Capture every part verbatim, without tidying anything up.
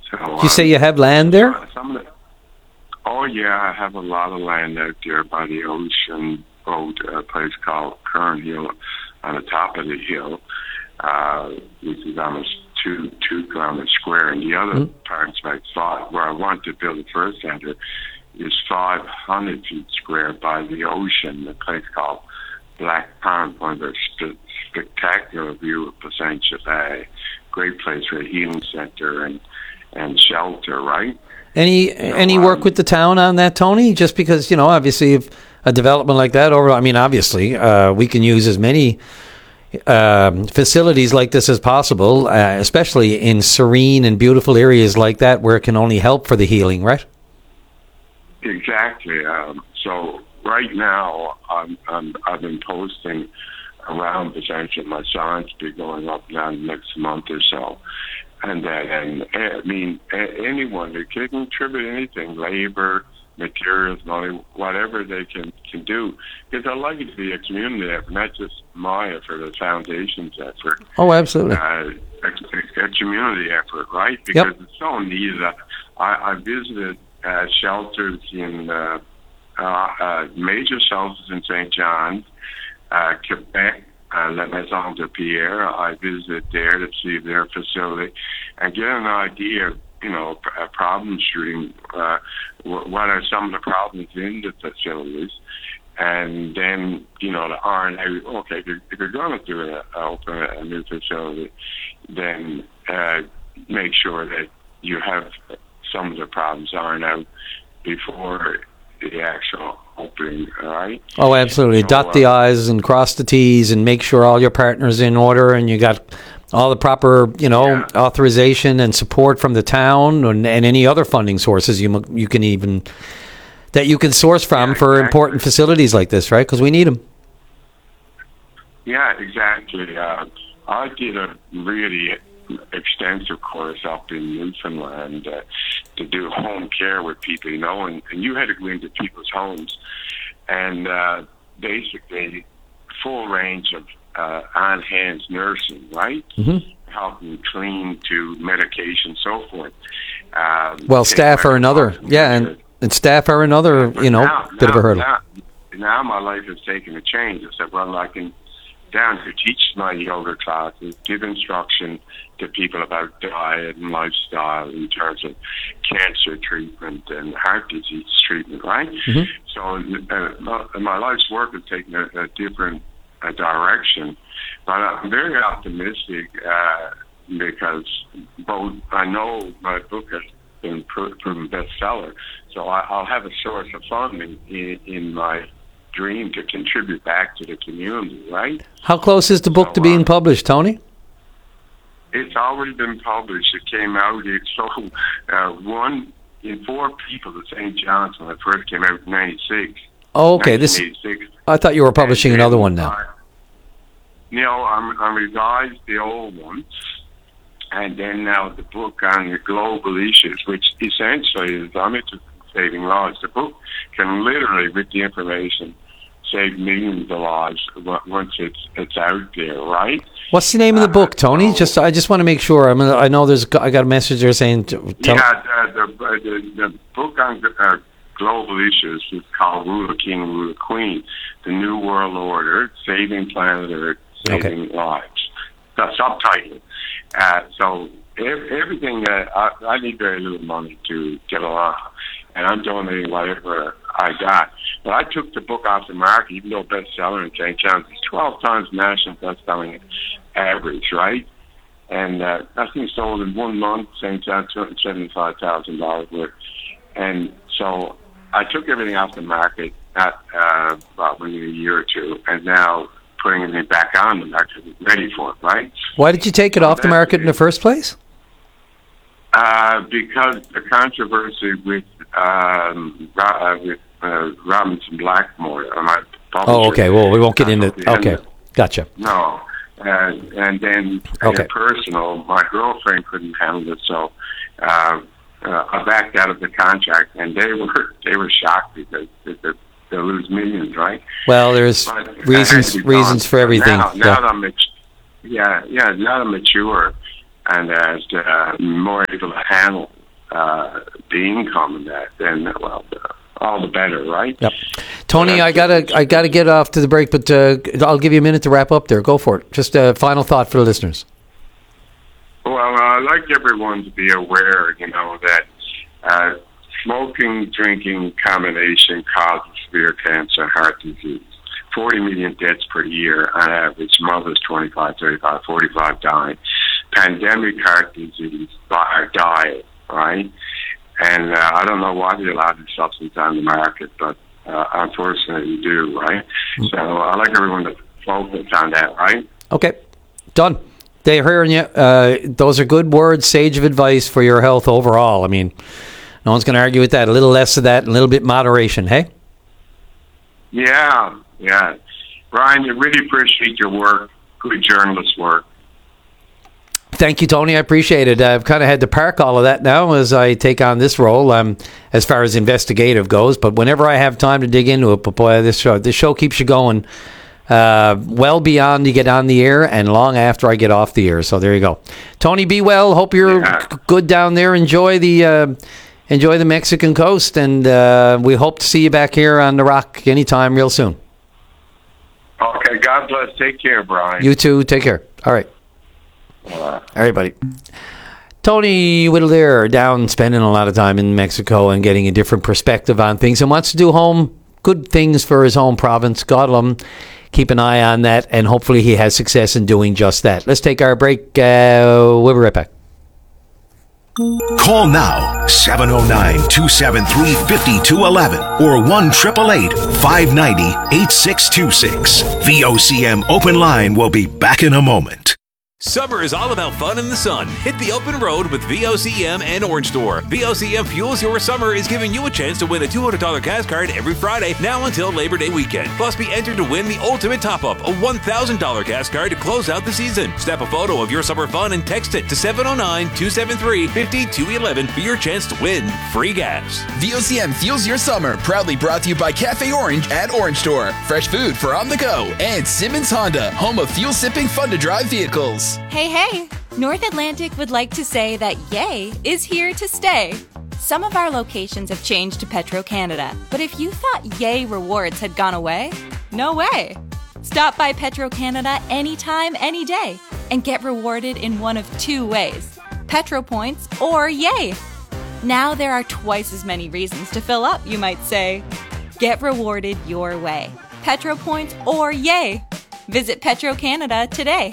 So You say um, you have land there? some of the, oh yeah, I have a lot of land out there by the ocean road, a place called Kern Hill, on the top of the hill, uh, which is almost two two kilometers square. And the other Mm. parts I thought where I want to build the first center is five hundred feet square by the ocean, a place called Black Pond, one of the sp- spectacular view of Placentia Bay. Great place for a healing center and, and shelter, right? Any any work with the town on that, Tony? Just because, you know, obviously if a development like that, or I mean, obviously, uh, we can use as many um, facilities like this as possible, uh, especially in serene and beautiful areas like that where it can only help for the healing, right? Exactly. Um, so right now, I'm, I'm, I've been posting around Placentia. My signs be going up now next month or so. And then, and, I mean, anyone that can contribute anything, labor, materials, money, whatever they can, can do. Because I like it to be a community effort, not just my effort, a foundation's effort. Oh, absolutely. Uh, a, a community effort, right? Because Yep. it's so needed. I, I visited uh, shelters in uh, uh, uh, major shelters in Saint John's, uh, Quebec, uh, La Maison de Pierre. I visited there to see their facility and get an idea of, you know, a problem shooting, uh, what are some of the problems in the facilities, and then, you know, the R and A, okay, if you're, if you're going to do it, uh, open a new facility, then uh, make sure that you have some of the problems ironed out before the actual opening, all right? Oh, absolutely. So, Dot the uh, I's and cross the T's and make sure all your partners in order and you got all the proper, you know, Yeah. authorization and support from the town and, and any other funding sources you mu- you can even that you can source from Yeah, for exactly. important facilities like this, right? Because we need them. Yeah, exactly. Uh, I did a really extensive course up in Newfoundland uh, to do home care with people, you know, and, and you had to go into people's homes and uh, basically full range of uh, on-hands nursing, right? Mm-hmm. Helping clean to medication, so forth. Um, Well, staff are another, medical yeah, and, and staff are another, But you know, now, bit of a now- hurdle. Now, now my life has taken a change. I said, well, I can down to teach my yoga classes, give instruction to people about diet and lifestyle in terms of cancer treatment and heart disease treatment, right? Mm-hmm. So uh, my, my life's work has taken a, a different uh, direction. But I'm very optimistic uh, because both I know my book has been pro- proven bestseller, so I, I'll have a source of funding in, in my dream to contribute back to the community, right? How close is the book So, to being uh, published, Tony? It's already been published. It came out. It sold uh, one in four people at Saint John's when it first came out in ninety-six. Oh, okay. This nineteen eighty-six. I thought you were publishing And another then, one now. uh, You know, I'm, I revised the old one, and then now the book on the global issues, which essentially is Omnibus Saving Lives. The book can literally, with the information, save millions of lives w- once it's it's out there, right? What's the name of the book, Uh, Tony? so- Just I just want to make sure. I'm gonna, I know there's I got a message there saying to, tell, Yeah, the, the, the, the book on uh, global issues is called Rule of King, Rule of Queen, The New World Order, Saving Planet Earth, Saving Lives. The subtitle. Uh, so ev- everything, uh, I, I need very little money to get along, and I'm donating whatever I got. But I took the book off the market, even though bestseller in Saint John's. It's twelve times national best-selling average, right? And uh, I think sold in one month, Saint John's, two hundred seventy-five thousand dollars worth. And so I took everything off the market at uh, about maybe a year or two, and now putting it back on the market, ready for it, right? why did you take it So off the that's market in it. the first place? Uh, because the controversy with um, Ro- uh, with uh, Robinson Blackmore, uh, my publisher. Oh, okay. Well, we won't get uh, into. at the end Okay, of- gotcha. No, and and then Okay. in personal, my girlfriend couldn't handle it, so uh, uh, I backed out of the contract, and they were they were shocked because they, they, they lose millions, right? Well, there's But I had reasons to be reasons gone. for everything. Now, now Yeah. that I'm mat- yeah, yeah, now that I'm mature, and as uh, more able to handle uh, the income and that, then well, all the better, right? Yep. Tony, I gotta I gotta get off to the break, but uh, I'll give you a minute to wrap up there. Go for it. Just a final thought for the listeners. Well, I'd like everyone to be aware, you know, that uh, smoking, drinking combination causes severe cancer and heart disease. forty million deaths per year on average. Mothers twenty-five, thirty-five, forty-five dying. Pandemic heart disease by our diet, right? And uh, I don't know why they allow this substance on the market, but uh, unfortunately you do, right? Mm-hmm. So I'd like everyone to focus on that, right? Okay, done. They're hearing you. Uh, those are good words, sage of advice for your health overall. I mean, no one's going to argue with that. A little less of that, a little bit moderation, hey? Yeah, yeah. Brian, I really appreciate your work. Good journalist work. Thank you, Tony. I appreciate it. I've kind of had to park all of that now as I take on this role, um, as far as investigative goes. But whenever I have time to dig into it, but boy, this show, this show keeps you going uh, well beyond you get on the air and long after I get off the air. So there you go. Tony, be well. Hope you're yeah. g- good down there. Enjoy the uh, enjoy the Mexican coast, and uh, we hope to see you back here on the Rock anytime real soon. Okay. God bless. Take care, Brian. You too. Take care. All right. All right, buddy. Tony Whittle there, down spending a lot of time in Mexico and getting a different perspective on things, and wants to do home good things for his home province. God love him. Keep an eye on that, and hopefully he has success in doing just that. Let's take our break. Uh, we'll be right back. Call now, seven oh nine, two seven three, five two one one or one eight eight eight, five nine zero, eight six two six. V O C M Open Line will be back in a moment. Summer is all about fun in the sun. Hit the open road with V O C M and Orange Store. V O C M Fuels Your Summer is giving you a chance to win a two hundred dollars gas card every Friday, now until Labor Day weekend. Plus, be entered to win the ultimate top-up, a one thousand dollars gas card to close out the season. Snap a photo of your summer fun and text it to seven oh nine, two seven three, five two one one for your chance to win free gas. V O C M Fuels Your Summer, proudly brought to you by Cafe Orange at Orange Store. Fresh food for on the go. And Simmons Honda, home of fuel-sipping, fun-to-drive vehicles. Hey, hey! North Atlantic would like to say that Yay is here to stay. Some of our locations have changed to Petro-Canada, but if you thought Yay rewards had gone away, no way! Stop by Petro-Canada anytime, any day, and get rewarded in one of two ways, Petro Points or Yay. Now there are twice as many reasons to fill up, you might say. Get rewarded your way, Petro Points or Yay. Visit Petro-Canada today.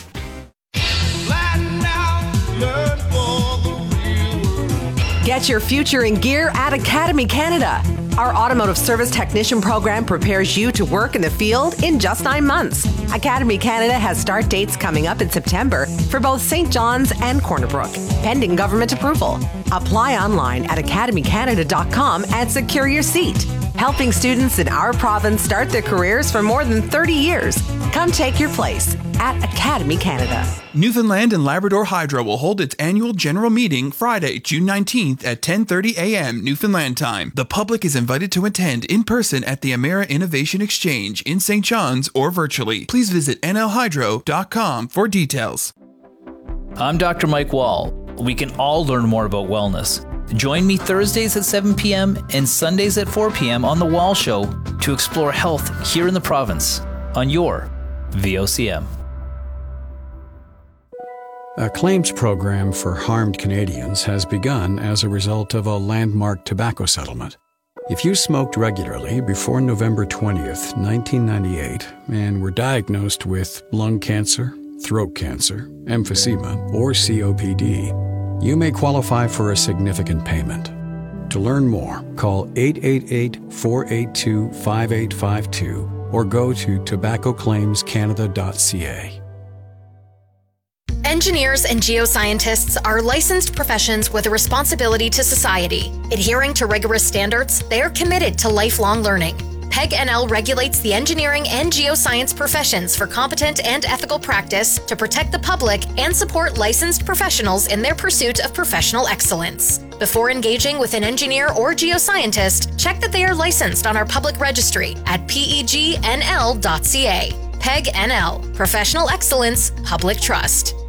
Get your future in gear at Academy Canada. Our automotive service technician program prepares you to work in the field in just nine months. Academy Canada has start dates coming up in September for both Saint John's and Corner Brook, pending government approval. Apply online at academy canada dot com and secure your seat. Helping students in our province start their careers for more than thirty years. Come take your place at Academy Canada. Newfoundland and Labrador Hydro will hold its annual general meeting Friday, June nineteenth at ten thirty a.m. Newfoundland time. The public is invited to attend in person at the Emera Innovation Exchange in Saint John's or virtually. Please visit n l hydro dot com for details. I'm Doctor Mike Wall. We can all learn more about wellness. Join me Thursdays at seven p.m. and Sundays at four p.m. on The Wall Show to explore health here in the province on your V O C M. A claims program for harmed Canadians has begun as a result of a landmark tobacco settlement. If you smoked regularly before November twentieth, nineteen ninety-eight, and were diagnosed with lung cancer, throat cancer, emphysema, or C O P D, you may qualify for a significant payment. To learn more, call eight eight eight, four eight two, five eight five two or go to tobacco claims canada dot c a. Engineers and geoscientists are licensed professions with a responsibility to society. Adhering to rigorous standards, they are committed to lifelong learning. P E G N L regulates the engineering and geoscience professions for competent and ethical practice to protect the public and support licensed professionals in their pursuit of professional excellence. Before engaging with an engineer or geoscientist, check that they are licensed on our public registry at P E G N L dot C A. P E G N L, Professional Excellence, Public Trust.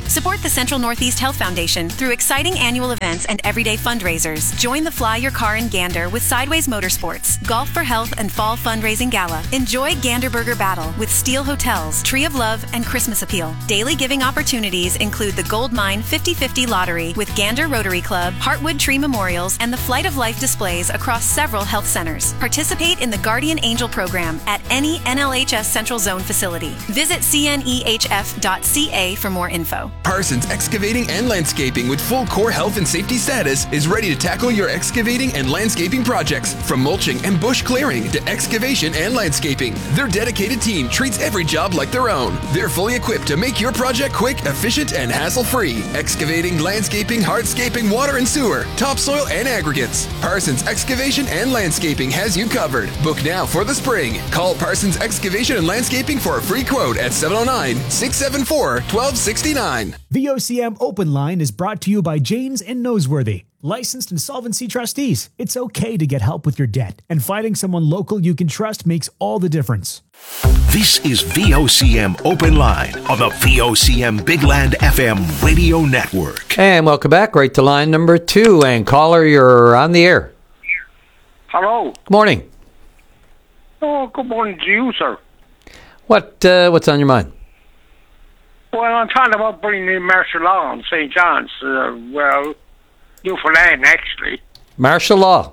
Support the Central Northeast Health Foundation through exciting annual events and everyday fundraisers. Join the Fly Your Car in Gander with Sideways Motorsports, Golf for Health and Fall Fundraising Gala. Enjoy Gander Burger Battle with Steel Hotels, Tree of Love, and Christmas Appeal. Daily giving opportunities include the Gold Mine fifty fifty Lottery with Gander Rotary Club, Heartwood Tree Memorials, and the Flight of Life displays across several health centers. Participate in the Guardian Angel program at any N L H S Central Zone facility. Visit C N E H F dot C A for more info. Parsons Excavating and Landscaping with full core health and safety status is ready to tackle your excavating and landscaping projects. From mulching and bush clearing to excavation and landscaping, their dedicated team treats every job like their own. They're fully equipped to make your project quick, efficient, and hassle-free. Excavating, landscaping, hardscaping, water and sewer, topsoil, and aggregates. Parsons Excavation and Landscaping has you covered. Book now for the spring. Call Parsons Excavation and Landscaping for a free quote at seven oh nine, six seven four, one two six nine. V O C M Open Line is brought to you by Janes and Noseworthy, licensed insolvency trustees. It's okay to get help with your debt, and finding someone local you can trust makes all the difference. This is V O C M Open Line on the V O C M Big Land F M radio network. And welcome back right to line number two. And caller, you're on the air. Hello. Good morning. Oh, good morning to you, sir. What uh, What's on your mind? Well, I'm talking about bringing in martial law in Saint John's. Uh, well, Newfoundland, actually. Martial law.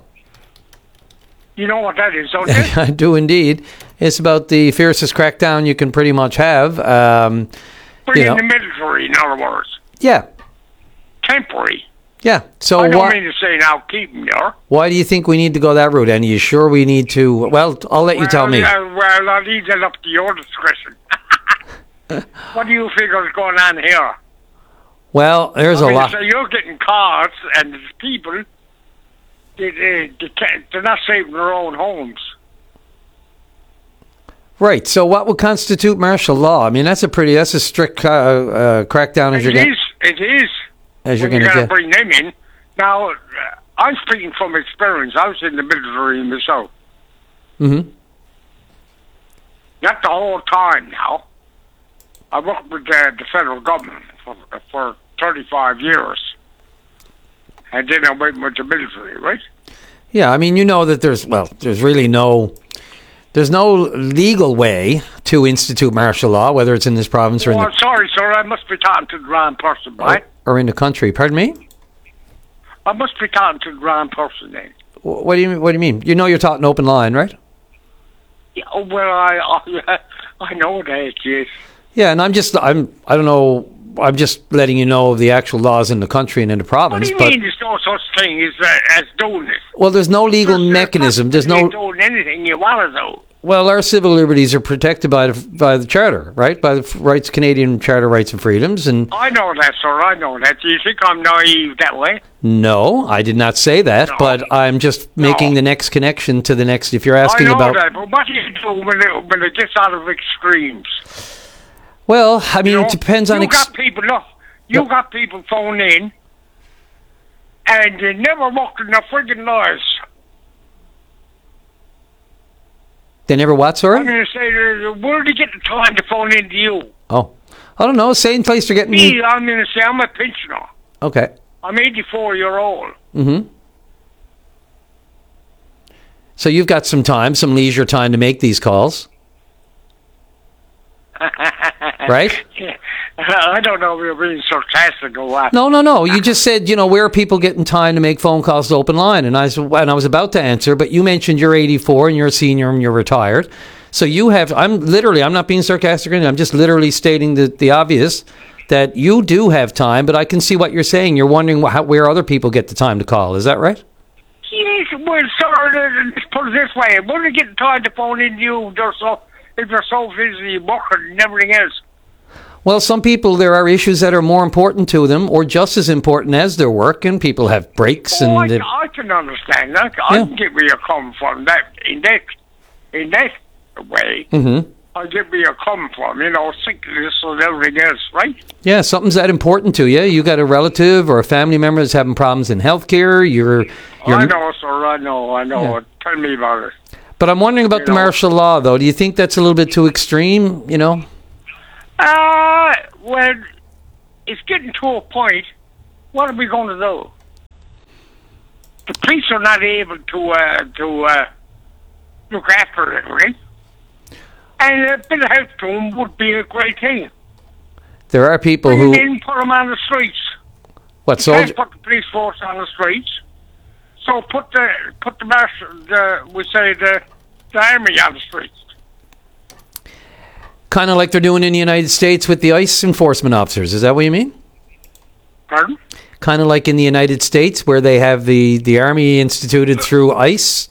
You know what that is, don't you? I do indeed. It's about the fiercest crackdown you can pretty much have. Um, Bring you in know. the military, in other words. Yeah. Temporary. Yeah. So I don't why, mean to say now keep them there. why do you think we need to go that route? And are you sure we need to? Well, I'll let you well, tell me. Uh, well, I'll leave that up to your discretion. What do you figure is going on here? Well, there's I a mean, lot. So you're getting cards, and the people, they, they, they can't, they're not saving their own homes. Right. So what would constitute martial law? I mean, that's a pretty, that's a strict uh, uh, crackdown as It you're is. getting. It is. As you're when going to you get. bring them in. Now, uh, I'm speaking from experience. I was in the military myself. Mm-hmm. Not the whole time now. I worked with uh, the federal government for, for thirty-five years. And then I went with the military, right? Yeah, I mean, you know that there's, well, there's really no, there's no legal way to institute martial law, whether it's in this province or Oh, in I'm the, sorry, sir. I must be talking to the wrong person, right? or in the country. Pardon me? I must be talking to the wrong person then. Wh- What do you What do you mean? You know you're taught an open line, right? Yeah, oh, well, I, I, I know that, yes. Yeah, and I'm just, I'm, I don't know, I'm just letting you know of the actual laws in the country and in the What province. do you but mean there's no such thing as, uh, as doing this? well, there's no legal mechanism. There's You're no. doing anything you want to do. Well, our civil liberties are protected by the by the charter, right? By the f- rights, Canadian Charter Rights and Freedoms, and I know that, sir. I know that. Do you think I'm naive that way? no, I did not say that, but I'm just making the next connection to the next. If you're asking I know about, that, but what do you do when it, when it gets out of extremes? well, I mean, You know, it depends on. You Ex- got people, look, you Yep. got people phone in, and they never worked in their friggin' lives. they never what? I'm Sorry. going to say, uh, where do they get the time to phone in to you? Oh, I don't know. Same place they're getting. Me, I'm going to say, I'm a pensioner. Okay. I'm eighty-four year old. Mm-hmm. So you've got some time, some leisure time to make these calls, right? I don't know if you're being sarcastic or what. No, no, no. You just said, you know, where are people getting time to make phone calls to open line? And I, s- and I was about to answer, but you mentioned you're eighty-four and you're a senior and you're retired. So you have, I'm literally, I'm not being sarcastic or anything. I'm just literally stating the, the obvious that you do have time, but I can see what you're saying. You're wondering wh- how, where other people get the time to call. Is that right? Yes, well, sir, let's put it this way. When they get time to phone in to you, they're so, if they're so busy working and everything else. Well, some people, there are issues that are more important to them or just as important as their work, and people have breaks. Oh, and I, uh, I can understand that. I Yeah. can get where you're coming from. That in that in that way, Mhm. I get where you're coming from. You know, sickness and everything else, right? Yeah, something's that important to you. You got a relative or a family member that's having problems in healthcare. You're, you're I know, sir. I know. I know. Yeah. Tell me about it. But I'm wondering about You the know. martial law, though. Do you think that's a little bit too extreme? You know, Uh, well, it's getting to a point, what are we going to do? The police are not able to uh, to uh, look after everything. And a bit of help to them would be a great thing. There are people Bring who... them in, put them on the streets. What, you soldier? can't put the police force on the streets. So put the, put the, marshal, the we say, the, the army on the streets. Kind of like they're doing in the United States with the ICE enforcement officers. Is that what you mean? Pardon? Kind of like in the United States where they have the, the army instituted through ICE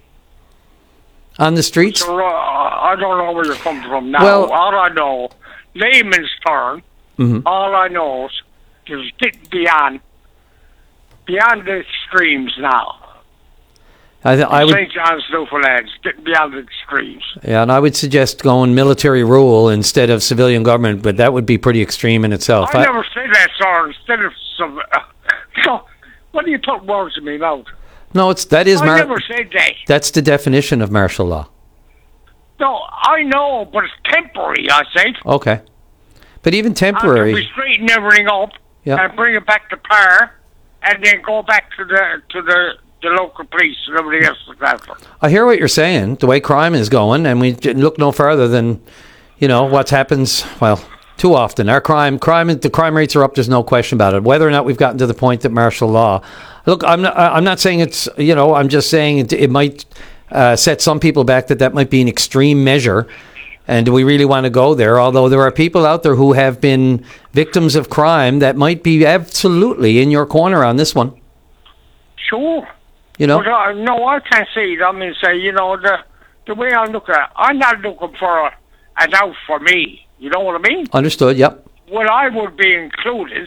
on the streets? So, uh, I don't know where you're coming from now. Well- all I know, layman's term, Mhm. all I know is there's getting beyond, beyond the extremes now. I, th- I would, Saint John's, Newfoundland, getting beyond the extremes. yeah, and I would suggest going military rule instead of civilian government, but that would be pretty extreme in itself. I I- never say that, sir. Instead of some, uh, so, what do you put words in my mouth? no, it's that is I mar- never said that. that's the definition of martial law. No, I know, but it's temporary, I think. Okay, but even Until temporary. we straighten everything up Yeah. and bring it back to par, and then go back to the to the, the local police and everybody else like that. I hear what you're saying. The way crime is going, and we j- look no further than, you know, what happens. Well, too often our crime, crime, the crime rates are up. There's no question about it. Whether or not we've gotten to the point that martial law. Look, I'm not. I'm not saying it's. You know, I'm just saying it, it might uh, set some people back. That that might be an extreme measure. And do we really want to go there? Although there are people out there who have been victims of crime that might be absolutely in your corner on this one. Sure. You know? But, uh, no, I can't see it. I mean, say, you know, the the way I look at it, I'm not looking for a, an out for me. You know what I mean? Understood. Yep. Well, I would be included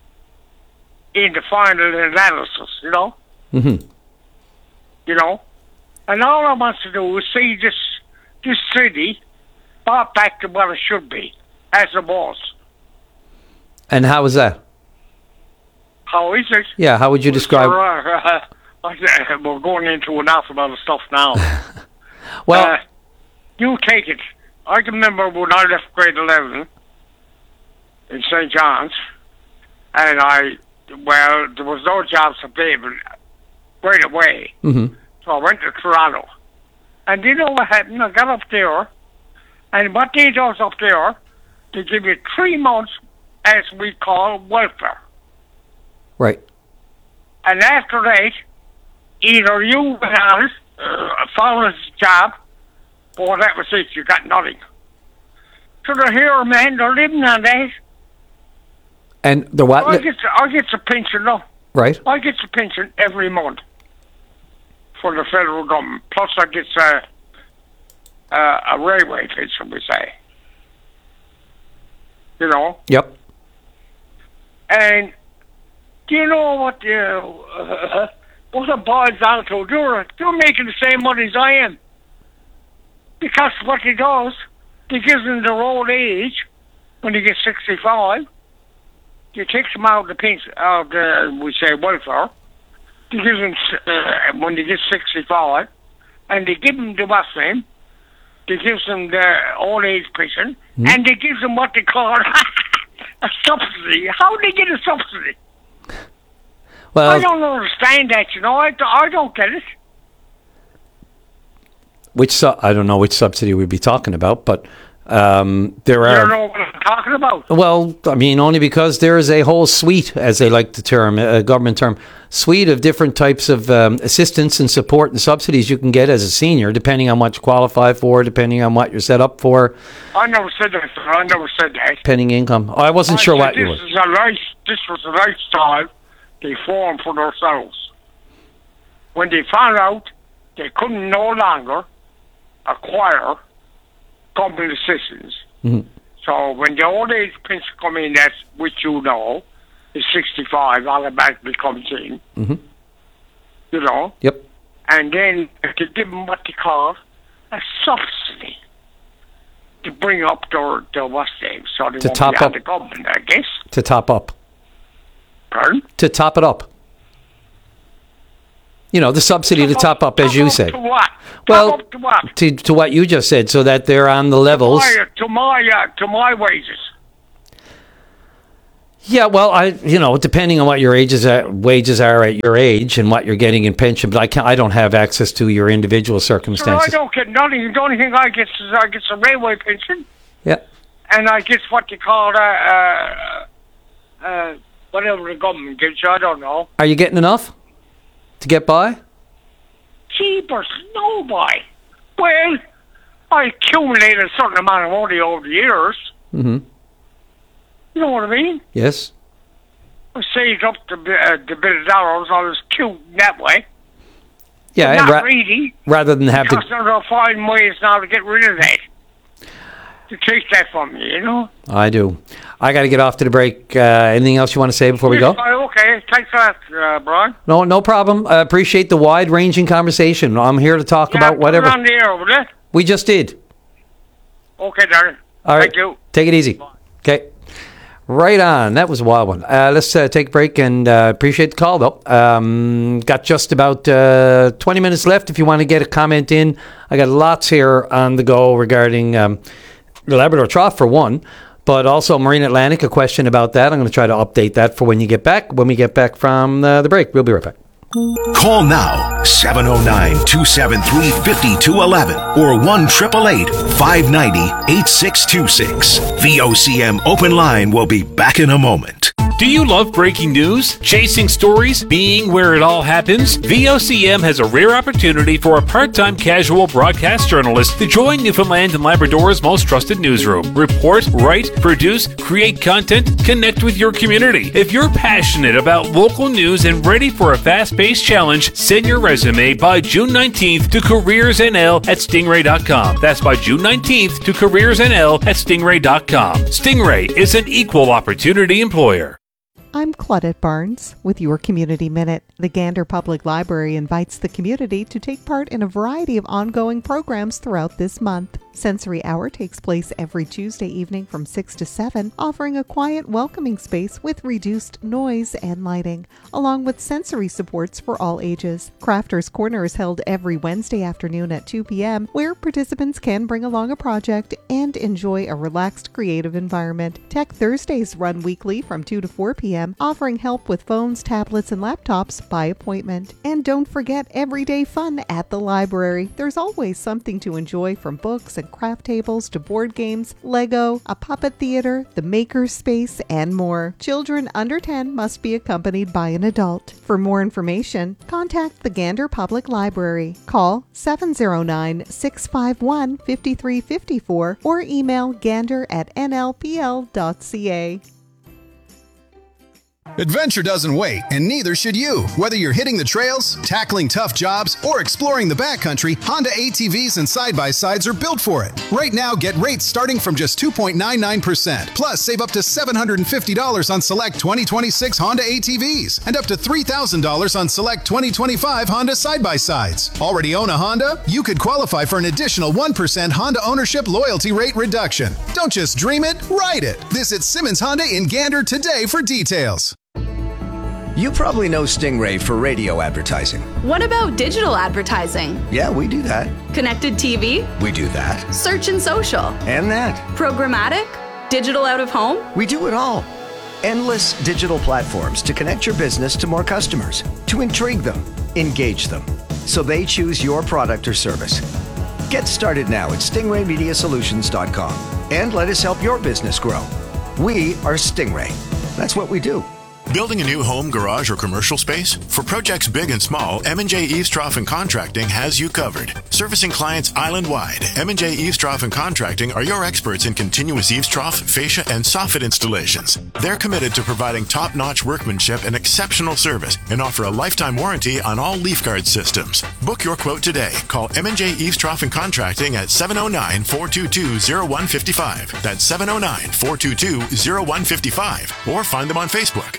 in the final analysis, you know? Mm-hmm. You know? And all I want to do is see this, this city brought back to what it should be, as it was. And how is that? How is it? Yeah. How would you describe? Sir, uh, uh, we're going into an awful lot of stuff now. Well, uh, you take it. I can remember when I left grade eleven in Saint John's, and I, well, there was no jobs available right away. Mm-hmm. So I went to Toronto. And you know what happened? I got up there, and what they does up there, they give you three months, as we call welfare. Right. And after that, either you went on it, uh, found a job, or that was it, you got nothing. So they're here, man, they're living on that. And the what? I get, I get the pension, though. Right. I get the pension every month for the federal government. Plus I get a, a, a railway pension, we say. You know? Yep. And do you know what uh, uh, what it boils down to? They're, they're making the same money as I am. Because what he does, he gives them their old age, when they get sixty-five, he takes them out of the pension, out of the, we say, welfare. He gives them, uh, when they get sixty-five, and they give them the what's name, they gives them the old age pension, mm-hmm. and they gives them what they call a subsidy. How do they get a subsidy? Well, I don't understand that, you know. I, I don't get it. Which su- I don't know which subsidy we'd be talking about, but um, there You are. don't know what I'm talking about. Well, I mean, only because there is a whole suite, as they like the term, a government term, suite of different types of um, assistance and support and subsidies you can get as a senior, depending on what you qualify for, depending on what you're set up for, I never said that, sir. I never said that. depending income. Oh, I wasn't I sure said what you this were. is a life, This was a lifestyle they formed for themselves. When they found out they couldn't no longer acquire government assistance. Mm-hmm. So when the old age pension come in, that's which you know is sixty-five, automatically comes in. Mm-hmm. You know. Yep. And then they give them what they call a subsidy to bring up their their what's name, so they To won't top be on up. the government, I guess. To top up. Pardon? To top it up. You know, the subsidy to top up, as you said. To what? Well, top up to what? To, to what you just said, so that they're on the levels. To my, to my, uh, to my wages. Yeah, well, I you know, depending on what your ages are, wages are at your age and what you're getting in pension, but I can't, I don't have access to your individual So I circumstances. don't get nothing. The only thing I get is I get some railway pension, Yeah. and I get what you call that, uh, uh, whatever the government gives you. I don't know. Are you getting enough to get by? Cheapers, no boy. Well, I accumulated a certain amount of money over the years. Mm-hmm. You know what I mean? Yes. I saved up the, uh, the bit of dollars. I was cute that way. Yeah, But and not ra- really. rather than have because to. they're finding ways now to get rid of that. To take that from me, you know? I do. I got to get off to the break. Uh, anything else you want to say before we go? Oh, okay, thanks for that, uh, Brian. No, no problem. I appreciate the wide-ranging conversation. I'm here to talk Yeah, about put whatever. it on the air, will you? We just did. Okay, darling. All right. Thank you. Take it easy. Okay. Right on. That was a wild one. Uh, let's uh, take a break and uh, appreciate the call, though. Um, got just about uh, twenty minutes left if you want to get a comment in. I got lots here on the go regarding um, the Labrador Trough, for one, but also Marine Atlantic, a question about that. I'm going to try to update that for when you get back, when we get back from uh, the break. We'll be right back. Call now, seven oh nine, two seven three, five two one one or one eight eight eight, five nine zero, eight six two six. V O C M Open Line will be back in a moment. Do you love breaking news, chasing stories, being where it all happens? V O C M has a rare opportunity for a part-time casual broadcast journalist to join Newfoundland and Labrador's most trusted newsroom. Report, write, produce, create content, connect with your community. If you're passionate about local news and ready for a fast-paced challenge, send your resume by June nineteenth to careersnl at stingray dot com. That's by June nineteenth to careersnl at stingray dot com. Stingray is an equal opportunity employer. I'm Claudette Barnes with your Community Minute. The Gander Public Library invites the community to take part in a variety of ongoing programs throughout this month. Sensory Hour takes place every Tuesday evening from six to seven, offering a quiet, welcoming space with reduced noise and lighting, along with sensory supports for all ages. Crafters Corner is held every Wednesday afternoon at two p.m., where participants can bring along a project and enjoy a relaxed, creative environment. Tech Thursdays run weekly from two to four p.m., offering help with phones, tablets, and laptops by appointment. And don't forget everyday fun at the library. There's always something to enjoy, from books and craft tables to board games, Lego, a puppet theater, the maker's space, and more. Children under ten must be accompanied by an adult. For more information, contact the Gander Public Library. Call seven oh nine, six five one, five three five four or email gander at n l p l dot c a. Adventure doesn't wait, and neither should you. Whether you're hitting the trails, tackling tough jobs, or exploring the backcountry, Honda A T Vs and side-by-sides are built for it. Right now, get rates starting from just two point nine nine percent. Plus, save up to seven hundred fifty dollars on select twenty twenty-six Honda A T Vs and up to three thousand dollars on select twenty twenty-five Honda side-by-sides. Already own a Honda? You could qualify for an additional one percent Honda ownership loyalty rate reduction. Don't just dream it, ride it. Visit Simmons Honda in Gander today for details. You probably know Stingray for radio advertising. What about digital advertising? Yeah, we do that. Connected T V? We do that. Search and social? And that. Programmatic? Digital out of home? We do it all. Endless digital platforms to connect your business to more customers, to intrigue them, engage them, so they choose your product or service. Get started now at stingray media solutions dot com and let us help your business grow. We are Stingray. That's what we do. Building a new home, garage, or commercial space? For projects big and small, M and J Eavestrough and Contracting has you covered. Servicing clients island-wide, M and J Eavestrough and Contracting are your experts in continuous eavestrough, fascia, and soffit installations. They're committed to providing top-notch workmanship and exceptional service and offer a lifetime warranty on all leaf guard systems. Book your quote today. Call M and J Eavestrough and Contracting at seven oh nine, four two two, oh one five five. That's seven oh nine, four two two, oh one five five. Or find them on Facebook.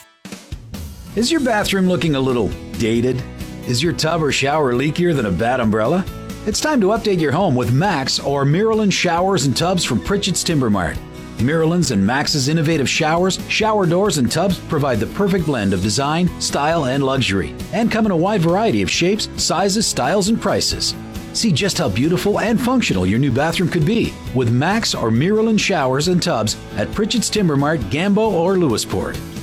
Is your bathroom looking a little dated? Is your tub or shower leakier than a bad umbrella? It's time to update your home with Max or Miralyn showers and tubs from Pritchett's Timber Mart. Miralyn's and Max's innovative showers, shower doors, and tubs provide the perfect blend of design, style, and luxury, and come in a wide variety of shapes, sizes, styles, and prices. See just how beautiful and functional your new bathroom could be with Max or Miralyn showers and tubs at Pritchett's Timber Mart, Gambo, or Lewisport.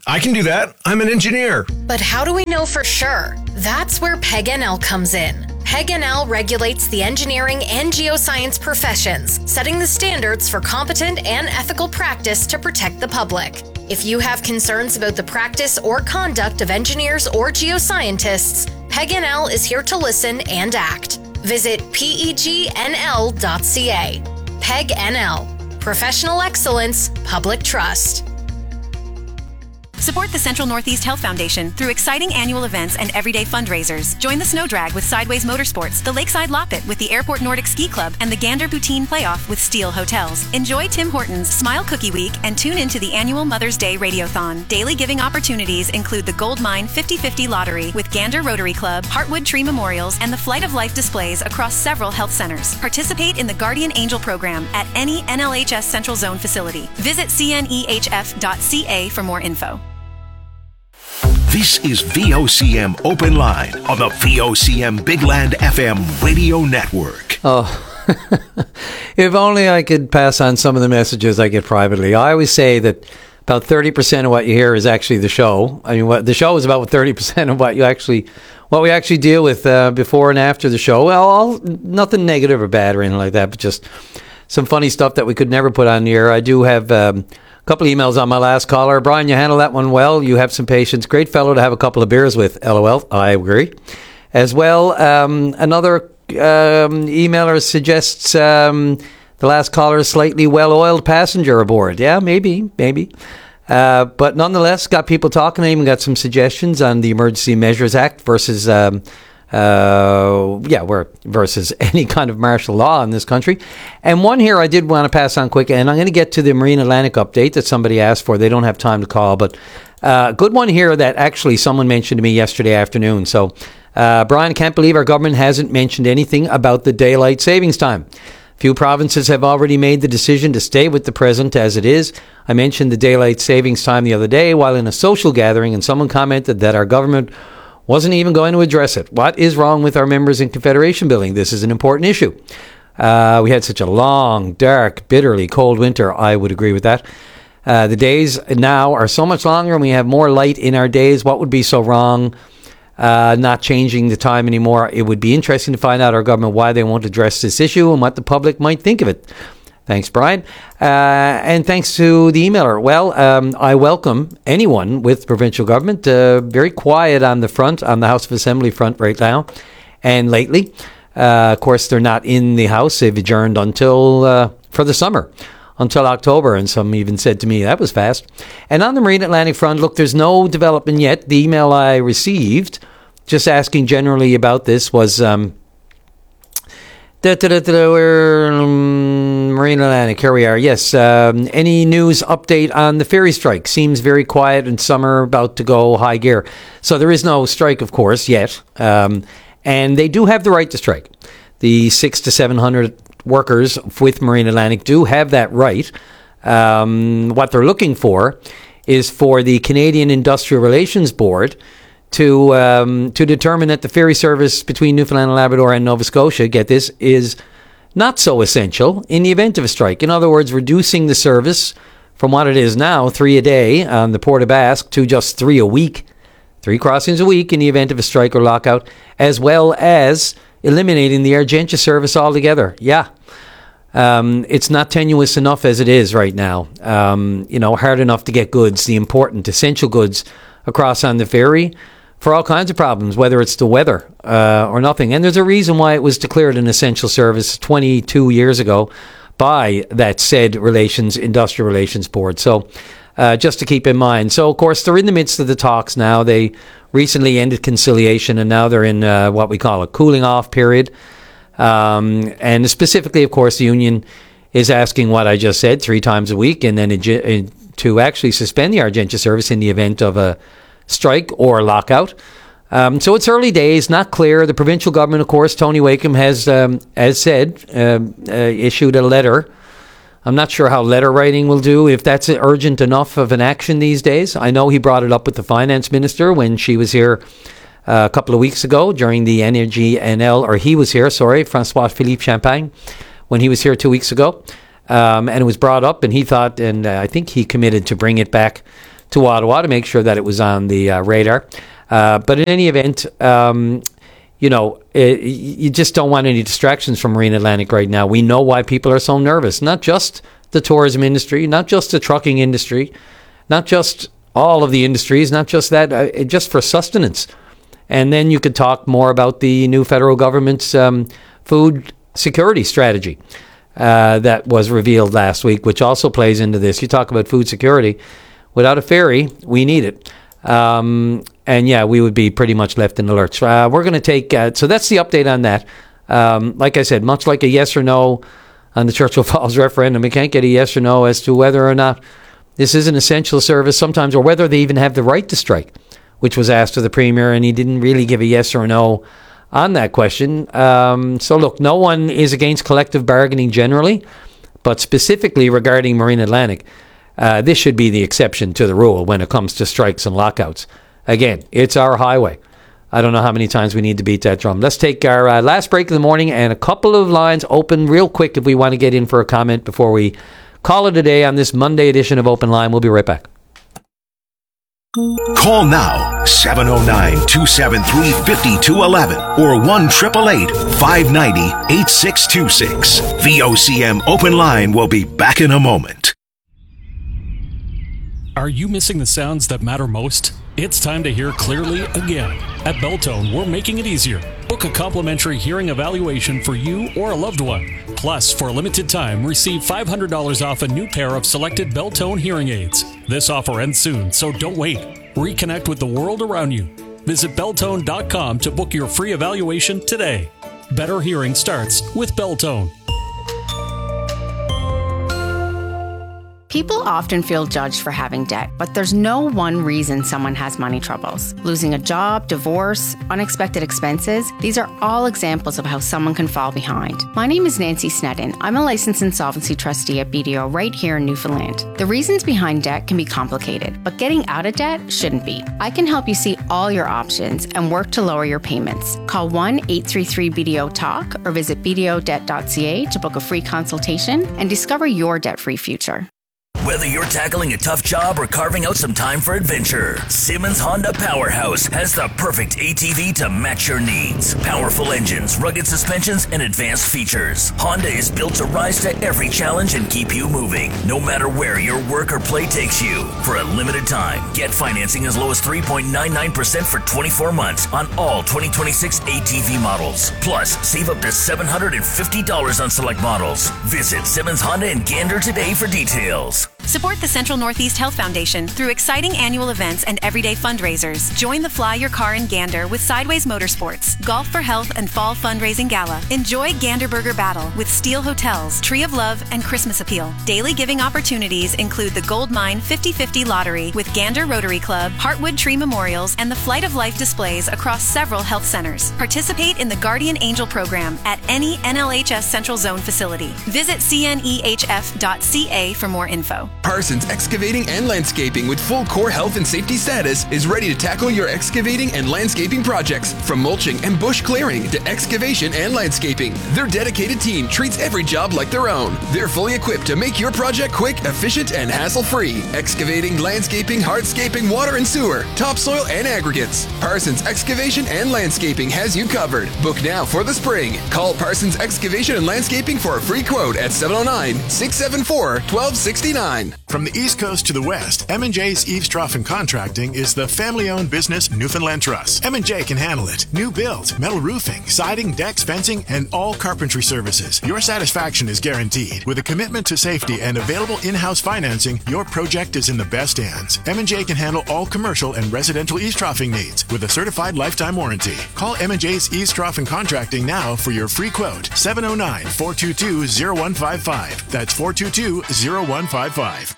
I can do that. I'm an engineer. But how do we know for sure? That's where P E G N L comes in. P E G N L regulates the engineering and geoscience professions, setting the standards for competent and ethical practice to protect the public. If you have concerns about the practice or conduct of engineers or geoscientists, P E G N L is here to listen and act. Visit P E G N L dot C A. P E G N L. Professional excellence, public trust. Support the Central Northeast Health Foundation through exciting annual events and everyday fundraisers. Join the Snow Drag with Sideways Motorsports, the Lakeside Loppet with the Airport Nordic Ski Club, and the Gander Poutine Playoff with Steel Hotels. Enjoy Tim Hortons Smile Cookie Week and tune into the annual Mother's Day Radiothon. Daily giving opportunities include the Gold Mine fifty fifty Lottery with Gander Rotary Club, Heartwood Tree Memorials, and the Flight of Life displays across several health centers. Participate in the Guardian Angel program at any N L H S Central Zone facility. Visit C N E H F dot C A for more info. This is V O C M Open Line on the V O C M Big Land F M radio network. Oh, if only I could pass on some of the messages I get privately. I always say that about thirty percent of what you hear is actually the show. I mean, what the show is about thirty percent of what you actually, what we actually deal with uh, before and after the show. Well, all, nothing negative or bad or anything like that, but just some funny stuff that we could never put on the air. I do have um, a couple of emails on my last caller. Brian, you handle that one well. You have some patience. Great fellow to have a couple of beers with. LOL. I agree. As well, um, another um, emailer suggests um, the last caller is slightly well-oiled passenger aboard. Yeah, maybe, maybe. Uh, but nonetheless, got people talking. I even got some suggestions on the Emergency Measures Act versus... Um, Uh, yeah, we're versus any kind of martial law in this country. And one here I did want to pass on quick, and I'm going to get to the Marine Atlantic update that somebody asked for. They don't have time to call, but uh, good one here that actually someone mentioned to me yesterday afternoon. So, uh, Brian, I can't believe our government hasn't mentioned anything about the daylight savings time. Few provinces have already made the decision to stay with the present as it is. I mentioned the daylight savings time the other day while in a social gathering, and someone commented that our government wasn't even going to address it. What is wrong with our members in Confederation Building? This is an important issue. Uh, we had such a long, dark, bitterly cold winter. I would agree with that. Uh, the days now are so much longer and we have more light in our days. What would be so wrong uh, not changing the time anymore? It would be interesting to find out our government why they won't address this issue and what the public might think of it. Thanks, Brian. Uh, and thanks to the emailer. Well, um, I welcome anyone with provincial government. Uh, very quiet on the front, on the House of Assembly front right now. And lately, uh, of course, they're not in the House. They've adjourned until, uh, for the summer, until October. And some even said to me, that was fast. And on the Marine Atlantic front, look, there's no development yet. The email I received, just asking generally about this, was... Um, Da, da, da, da, we're um, Marine Atlantic. Here we are. Yes. Um, any news update on the ferry strike? Seems very quiet and summer about to go high gear. So there is no strike, of course, yet. Um, and they do have the right to strike. The six to seven hundred workers with Marine Atlantic do have that right. Um, what they're looking for is for the Canadian Industrial Relations Board to um, to determine that the ferry service between Newfoundland and Labrador and Nova Scotia, get this, is not so essential in the event of a strike. In other words, reducing the service from what it is now, three a day on the Port of Basque, to just three a week, three crossings a week in the event of a strike or lockout, as well as eliminating the Argentia service altogether. Yeah. Um, it's not tenuous enough as it is right now. Um, you know, hard enough to get goods, the important essential goods, across on the ferry, for all kinds of problems, whether it's the weather uh, or nothing. And there's a reason why it was declared an essential service twenty-two years ago by that said Relations Industrial Relations Board. So uh, just to keep in mind. So, of course, they're in the midst of the talks now. They recently ended conciliation, and now they're in uh, what we call a cooling off period. Um, and specifically, of course, the union is asking what I just said three times a week, and then it, to actually suspend the Argentia service in the event of a strike or lockout. Um, so it's early days, not clear. The provincial government, of course, Tony Wakeham has, um, as said, uh, uh, issued a letter. I'm not sure how letter writing will do, if that's urgent enough of an action these days. I know he brought it up with the finance minister when she was here uh, a couple of weeks ago during the Energy N L, or he was here, sorry, Francois-Philippe Champagne, when he was here two weeks ago. Um, and it was brought up, and he thought, and uh, I think he committed to bring it back to Ottawa to make sure that it was on the uh, radar. Uh, but in any event, um, you know, it, you just don't want any distractions from Marine Atlantic right now. We know why people are so nervous. Not just the tourism industry, not just the trucking industry, not just all of the industries, not just that, uh, just for sustenance. And then you could talk more about the new federal government's um, food security strategy uh, that was revealed last week, which also plays into this. You talk about food security. Without a ferry, we need it. Um, and yeah, we would be pretty much left in the lurch. Uh, we're going to take, uh, so that's the update on that. Um, like I said, much like a yes or no on the Churchill Falls referendum, we can't get a yes or no as to whether or not this is an essential service sometimes, or whether they even have the right to strike, which was asked of the Premier, and he didn't really give a yes or no on that question. Um, so look, no one is against collective bargaining generally, but specifically regarding Marine Atlantic, uh, this should be the exception to the rule when it comes to strikes and lockouts. Again, it's our highway. I don't know how many times we need to beat that drum. Let's take our uh, last break of the morning, and a couple of lines open real quick if we want to get in for a comment before we call it a day on this Monday edition of Open Line. We'll be right back. Call now, seven oh nine, two seven three, five two one one or one eight eight eight, five nine zero, eight six two six. V O C M Open Line will be back in a moment. Are you missing the sounds that matter most? It's time to hear clearly again. At Beltone, we're making it easier. Book a complimentary hearing evaluation for you or a loved one. Plus, for a limited time, receive five hundred dollars off a new pair of selected Beltone hearing aids. This offer ends soon, so don't wait. Reconnect with the world around you. Visit Beltone dot com to book your free evaluation today. Better hearing starts with Beltone. People often feel judged for having debt, but there's no one reason someone has money troubles. Losing a job, divorce, unexpected expenses, these are all examples of how someone can fall behind. My name is Nancy Sneddon. I'm a licensed insolvency trustee at B D O right here in Newfoundland. The reasons behind debt can be complicated, but getting out of debt shouldn't be. I can help you see all your options and work to lower your payments. Call one eight three three B D O talk or visit b d o debt dot c a to book a free consultation and discover your debt-free future. Whether you're tackling a tough job or carving out some time for adventure, Simmons Honda Powerhouse has the perfect A T V to match your needs. Powerful engines, rugged suspensions, and advanced features. Honda is built to rise to every challenge and keep you moving, no matter where your work or play takes you. For a limited time, get financing as low as three point nine nine percent for twenty-four months on all twenty twenty-six A T V models. Plus, save up to seven hundred fifty dollars on select models. Visit Simmons Honda in Gander today for details. Support the Central Northeast Health Foundation through exciting annual events and everyday fundraisers. Join the Fly Your Car in Gander with Sideways Motorsports, Golf for Health and Fall Fundraising Gala. Enjoy Gander Burger Battle with Steel Hotels, Tree of Love, and Christmas Appeal. Daily giving opportunities include the Gold Mine fifty fifty Lottery with Gander Rotary Club, Heartwood Tree Memorials, and the Flight of Life displays across several health centers. Participate in the Guardian Angel program at any N L H S Central Zone facility. Visit c n e h f dot c a for more info. Parsons Excavating and Landscaping with full core health and safety status is ready to tackle your excavating and landscaping projects. From mulching and bush clearing to excavation and landscaping, their dedicated team treats every job like their own. They're fully equipped to make your project quick, efficient, and hassle-free. Excavating, landscaping, hardscaping, water and sewer, topsoil, and aggregates. Parsons Excavation and Landscaping has you covered. Book now for the spring. Call Parsons Excavation and Landscaping for a free quote at seven oh nine, six seven four, one two six nine. From the East Coast to the West, M and J's Eaves Trough and Contracting is the family-owned business Newfoundland Trust. M and J can handle it. New builds, metal roofing, siding, decks, fencing, and all carpentry services. Your satisfaction is guaranteed. With a commitment to safety and available in-house financing, your project is in the best hands. M and J can handle all commercial and residential eaves troughing needs with a certified lifetime warranty. Call M and J's Eaves Trough and Contracting now for your free quote. seven oh nine, four two two, oh one five five. That's four two two, oh one five five.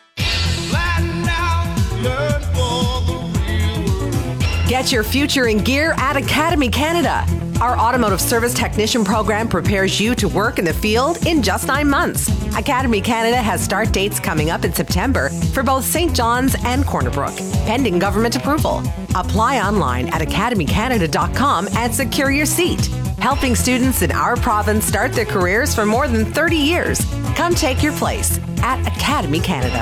Get your future in gear at Academy Canada. Our automotive service technician program prepares you to work in the field in just nine months. Academy Canada has start dates coming up in September for both Saint John's and Corner Brook, pending government approval. Apply online at academy canada dot com and secure your seat. Helping students in our province start their careers for more than thirty years. Come take your place at Academy Canada.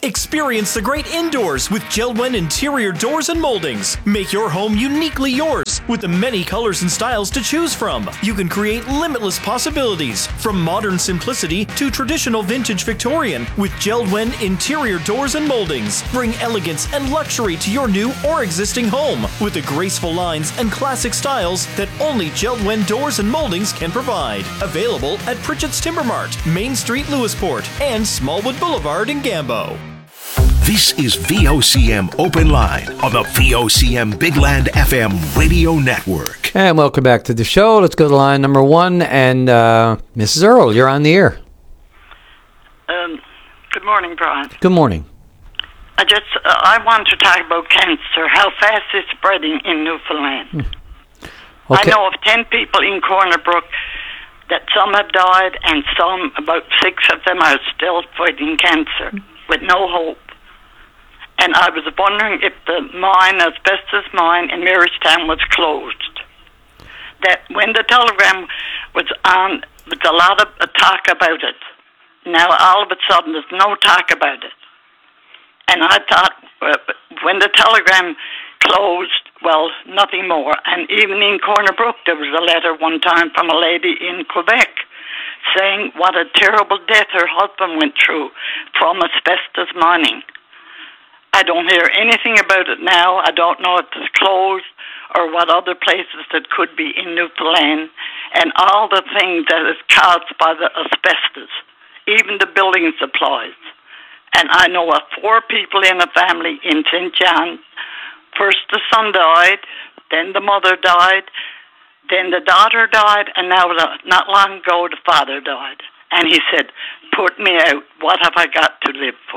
Experience the great indoors with Jeld-Wen interior doors and moldings. Make your home uniquely yours with the many colors and styles to choose from. You can create limitless possibilities from modern simplicity to traditional vintage Victorian with Jeld-Wen interior doors and moldings. Bring elegance and luxury to your new or existing home with the graceful lines and classic styles that only Jeld-Wen doors and moldings can provide. Available at Pritchett's Timber Mart, Main Street, Lewisport, and Smallwood Boulevard in Gambo. This is V O C M Open Line on the V O C M Big Land F M radio network. And welcome back to the show. Let's go to line number one. And uh, Missus Earl, you're on the air. Um, good morning, Brian. Good morning. I just uh, I want to talk about cancer, how fast it's spreading in Newfoundland. Hmm. Okay. I know of ten people in Corner Brook that some have died and some, about six of them, are still fighting cancer with no hope. And I was wondering if the mine, asbestos mine in Marystown, was closed. That when the telegram was on, there was a lot of uh, talk about it. Now all of a sudden there's no talk about it. And I thought, uh, when the telegram closed, well, nothing more. And even in Corner Brook, there was a letter one time from a lady in Quebec saying what a terrible death her husband went through from asbestos mining. I don't hear anything about it now. I don't know if it's closed or what other places that could be in Newfoundland, and all the things that is caused by the asbestos, even the building supplies. And I know of four people in a family in Saint John's. First the son died, then the mother died, then the daughter died, and now not long ago the father died. And he said, put me out. What have I got to live for?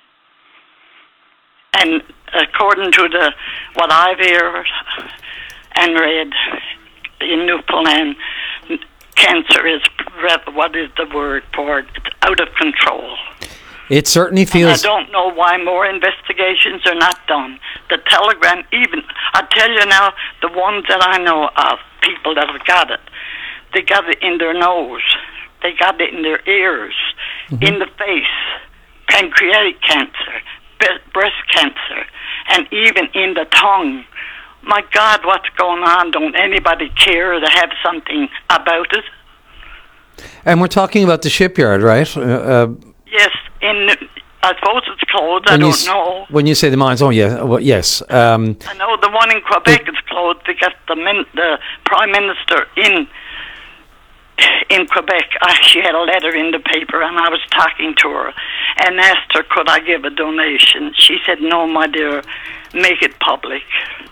And according to the what I've heard and read in Newfoundland, cancer is, what is the word for it? It's out of control. It certainly feels... And I don't know why more investigations are not done. The telegram, even, I tell you now, the ones that I know of, people that have got it, they got it in their nose, they got it in their ears, mm-hmm. in the face, pancreatic cancer, breast cancer, and even in the tongue. My God, what's going on? Don't anybody care to have something about it? And we're talking about the shipyard, right? Uh, uh, yes, in I suppose it's closed. I don't know. When you say the mines, oh yeah, well, yes. Um, I know the one in Quebec is closed because the min- the Prime Minister in in Quebec, uh, she had a letter in the paper, and I was talking to her and asked her, could I give a donation? She said, no, my dear, make it public.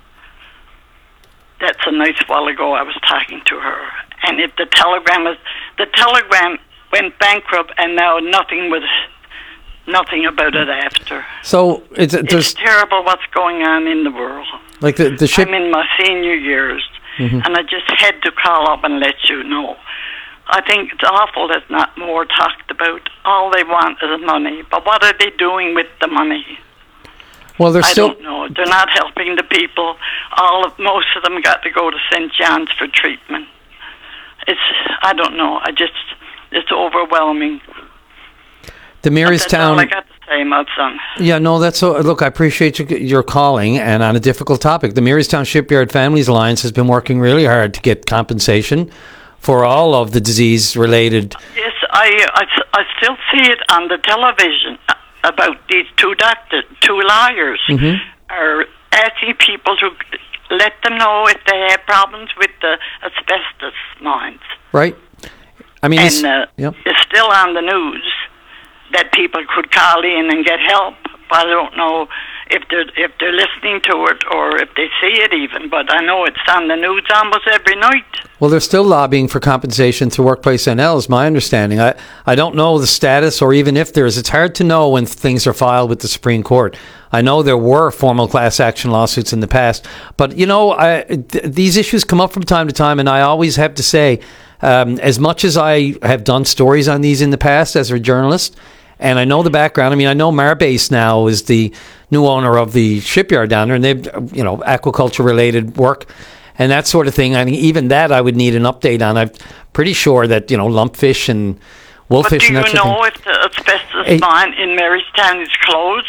That's a nice while ago I was talking to her. And if the telegram is, the telegram went bankrupt, and now nothing was, nothing about it after. So it's, it's terrible what's going on in the world. Like the, the ship... I'm in my senior years, mm-hmm. and I just had to call up and let you know. I think it's awful there's not more talked about. All they want is money. But what are they doing with the money? Well, they're I still... don't know. They're not helping the people. All of, most of them got to go to Saint John's for treatment. It's, I don't know. I just, it's overwhelming. The Marystown... That's all I got to say, my son. Yeah, no, that's... So, look, I appreciate you, your calling, and on a difficult topic. The Marystown Shipyard Families Alliance has been working really hard to get compensation for all of the disease-related... Yes, I, I, I still see it on the television about these two doctors, two lawyers, mm-hmm. are asking people to let them know if they have problems with the asbestos mines. Right. I mean, and it's, uh, yep. it's still on the news that people could call in and get help. But I don't know if they're if they're listening to it or if they see it even. But I know it's on the news almost every night. Well, they're still lobbying for compensation through Workplace N L, is my understanding. I, I don't know the status or even if there is. It's hard to know when things are filed with the Supreme Court. I know there were formal class action lawsuits in the past. But, you know, I, th- these issues come up from time to time, and I always have to say, um, as much as I have done stories on these in the past as a journalist, and I know the background. I mean, I know Marbase now is the new owner of the shipyard down there, and they've, you know, aquaculture-related work and that sort of thing. I mean, even that I would need an update on. I'm pretty sure that, you know, lumpfish and wolfish But do and you that sort of know thing. if the asbestos Hey. mine in Marystown is closed?